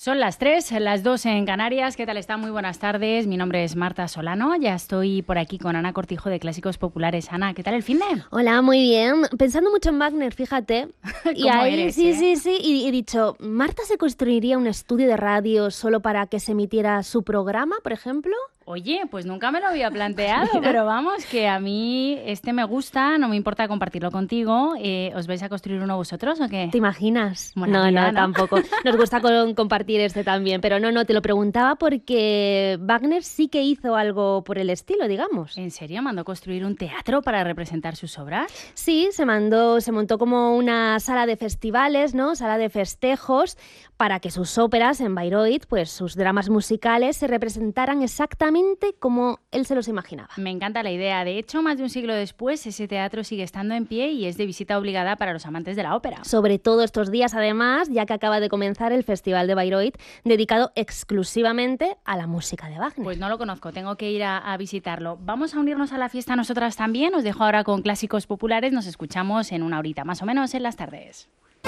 Son las 3, las 2 en Canarias. ¿Qué tal están? Muy buenas tardes. Mi nombre es Marta Solano. Ya estoy por aquí con Ana Cortijo de Clásicos Populares. Ana, ¿qué tal el finde? Hola, muy bien. Pensando mucho en Wagner, fíjate. Y ¿Cómo ahí, eres, sí. Y he dicho, ¿Marta se construiría un estudio de radio solo para que se emitiera su programa, por ejemplo? Oye, pues nunca me lo había planteado, pero vamos, que a mí me gusta, no me importa compartirlo contigo. ¿Os vais a construir uno vosotros o qué? ¿Te imaginas? Molaría, No, tampoco. Nos gusta compartir este también, pero no, te lo preguntaba porque Wagner sí que hizo algo por el estilo, digamos. ¿En serio? ¿Mandó construir un teatro para representar sus obras? Sí, se montó como una sala de festivales, ¿no? Sala de festejos, para que sus óperas en Bayreuth, pues sus dramas musicales, se representaran exactamente como él se los imaginaba. Me encanta la idea. De hecho, más de un siglo después, ese teatro sigue estando en pie y es de visita obligada para los amantes de la ópera. Sobre todo estos días, además, ya que acaba de comenzar el Festival de Bayreuth, dedicado exclusivamente a la música de Wagner. Pues no lo conozco, tengo que ir a visitarlo. Vamos a unirnos a la fiesta nosotras también. Os dejo ahora con Clásicos Populares. Nos escuchamos en una horita, más o menos en las tardes.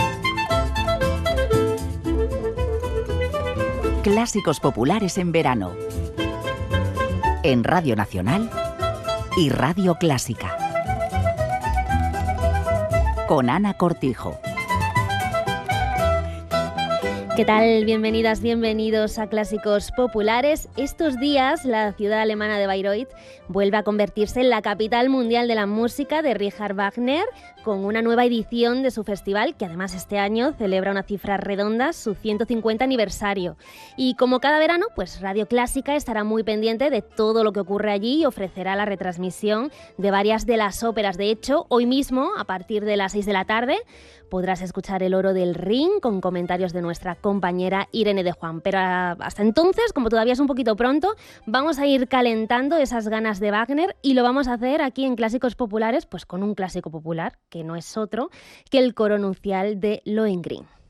Clásicos Populares en verano. En Radio Nacional y Radio Clásica. Con Ana Cortijo. ¿Qué tal? Bienvenidas, bienvenidos a Clásicos Populares. Estos días, la ciudad alemana de Bayreuth vuelve a convertirse en la capital mundial de la música de Richard Wagner, con una nueva edición de su festival, que además este año celebra una cifra redonda, su 150 aniversario. Y como cada verano, pues Radio Clásica estará muy pendiente de todo lo que ocurre allí y ofrecerá la retransmisión de varias de las óperas. De hecho, hoy mismo, a partir de las 6 de la tarde, podrás escuchar El Oro del Rin con comentarios de nuestra compañera Irene de Juan. Pero hasta entonces, como todavía es un poquito pronto, vamos a ir calentando esas ganas de Wagner y lo vamos a hacer aquí en Clásicos Populares, pues con un clásico popular, que no es otro que el coro nupcial de Lohengrin.